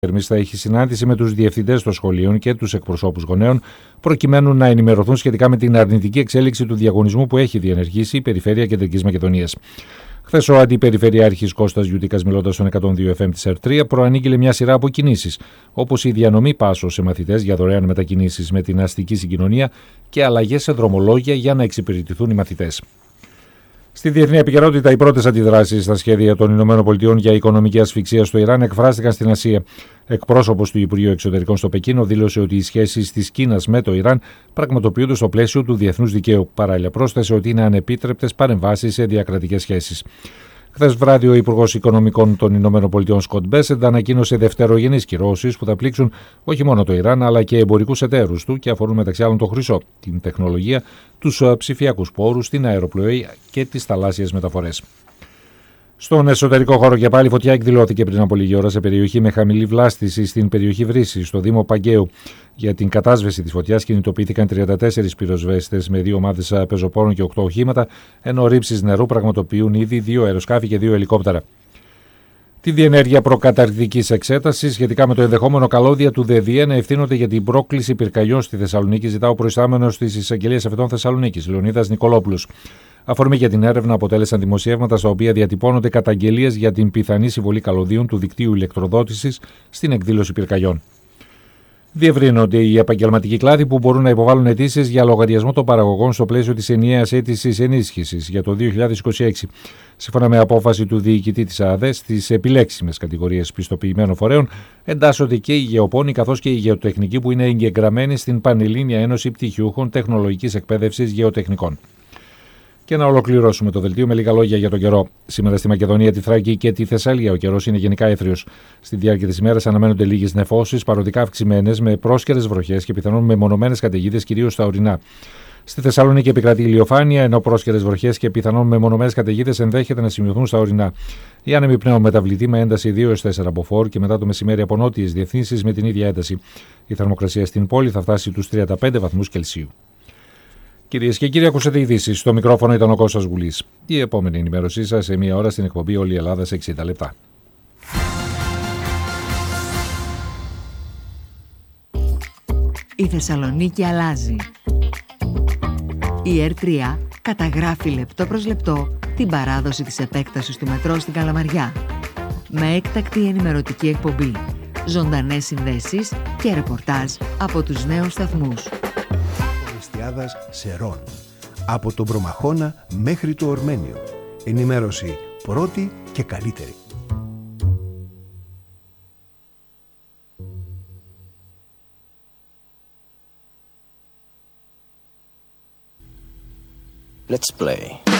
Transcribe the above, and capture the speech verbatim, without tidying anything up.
Ερμής θα έχει συνάντηση με τους διευθυντές των σχολείων και τους εκπροσώπους γονέων, προκειμένου να ενημερωθούν σχετικά με την αρνητική εξέλιξη του διαγωνισμού που έχει διενεργήσει η Περιφέρεια Κεντρικής Μακεδονίας. Χθες ο Αντιπεριφερειάρχης Κώστας Γιουτίκας, μιλώντας στον εκατόν δύο εφ εμ της ΕΡΤ, προανήγγειλε μια σειρά από κινήσεις, όπως η διανομή πάσο σε μαθητές για δωρεάν μετακινήσεις με την αστική συγκοινωνία και αλλαγές σε δρομολόγια για να εξυπηρετηθούν οι μαθητές. Στη διεθνή επικαιρότητα, οι πρώτες αντιδράσεις στα σχέδια των ΗΠΑ για οικονομική ασφυξία στο Ιράν εκφράστηκαν στην Ασία. Εκπρόσωπος του Υπουργείου Εξωτερικών στο Πεκίνο δήλωσε ότι οι σχέσεις της Κίνας με το Ιράν πραγματοποιούνται στο πλαίσιο του διεθνούς δικαίου. Παράλληλα, πρόσθεσε ότι είναι ανεπίτρεπτες παρεμβάσεις σε διακρατικές σχέσεις. Χθες βράδυ, ο Υπουργός Οικονομικών των ΗΠΑ, Σκοτ Μπέσεντ, ανακοίνωσε δευτερογενείς κυρώσεις που θα πλήξουν όχι μόνο το Ιράν αλλά και εμπορικούς εταίρους του και αφορούν μεταξύ άλλων το χρυσό, την τεχνολογία, τους ψηφιακούς πόρους, την αεροπλοεία και τις θαλάσσιες μεταφορές. Στον εσωτερικό χώρο και πάλι φωτιά εκδηλώθηκε πριν από λίγη ώρα σε περιοχή με χαμηλή βλάστηση στην περιοχή Βρύσσης, στο Δήμο Παγκαίου. Για την κατάσβεση της φωτιάς κινητοποιήθηκαν τριάντα τέσσερις πυροσβέστες με δύο ομάδες πεζοπόρων και οκτώ οχήματα, ενώ ρήψεις νερού πραγματοποιούν ήδη δύο αεροσκάφη και δύο ελικόπτερα. Τη διενέργεια προκαταρκτικής εξέτασης σχετικά με το ενδεχόμενο καλώδια του ΔΕΔΙΕ να ευθύνονται για την πρόκληση πυρκαγιών στη Θεσσαλονίκη, ζητά ο προϊστάμενος της Εισαγγελίας Εφετών Θεσσαλονίκης, Λεωνίδας Νικολόπουλος. Αφορμή για την έρευνα αποτέλεσαν δημοσιεύματα στα οποία διατυπώνονται καταγγελίες για την πιθανή συμβολή καλωδίων του δικτύου ηλεκτροδότησης στην εκδήλωση πυρκαγιών. Διευρύνονται οι επαγγελματικοί κλάδοι που μπορούν να υποβάλουν αιτήσεις για λογαριασμό των παραγωγών στο πλαίσιο της ενιαίας αίτησης ενίσχυσης για το δύο χιλιάδες είκοσι έξι. Σύμφωνα με απόφαση του διοικητή της ΑΔΕ, στις επιλέξιμες κατηγορίες πιστοποιημένων φορέων εντάσσονται και οι γεωπόνοι καθώς και οι γεωτεχνικοί που είναι εγγεγραμμένοι στην Πανελλήνια Ένωση Πτυχιούχων Τεχνολογικής Εκπαίδευσης Γεωτεχνικών. Και να ολοκληρώσουμε το δελτίο με λίγα λόγια για τον καιρό. Σήμερα στη Μακεδονία, τη Θράκη και τη Θεσσαλία ο καιρός είναι γενικά έθριος. Στη διάρκεια της ημέρας αναμένονται λίγες νεφώσεις, παροδικά αυξημένες, με πρόσκαιρες βροχές και πιθανόν μεμονωμένες καταιγίδες κυρίως στα ορεινά. Στη Θεσσαλονίκη επικρατεί ηλιοφάνεια, ενώ πρόσκαιρες βροχές και πιθανόν μεμονωμένες καταιγίδες ενδέχεται να σημειωθούν στα ορεινά. Η άνεμη πνέων μεταβλητή με ένταση δύο έως τέσσερα μποφόρ και μετά το μεσημέρι από νότιες διευθύνσεις με την ίδια ένταση. Η θερμοκρασία στην πόλη θα φτάσει τους τριάντα πέντε βαθμούς Κελσίου. Κυρίες και κύριοι, ακούσατε ειδήσεις. Στο μικρόφωνο ήταν ο Κώστας Γουλής. Η επόμενη ενημέρωσή σας σε μία ώρα στην εκπομπή Όλη η Ελλάδα σε εξήντα λεπτά. Η Θεσσαλονίκη αλλάζει. Η ΕΡΤ τρία καταγράφει λεπτό προς λεπτό την παράδοση της επέκτασης του μετρό στην Καλαμαριά. Με έκτακτη ενημερωτική εκπομπή, ζωντανές συνδέσεις και ρεπορτάζ από τους νέους σταθμούς. Σερών. Από τον Προμαχώνα μέχρι το Ορμένιο. Ενημέρωση πρώτη και καλύτερη. Let's play.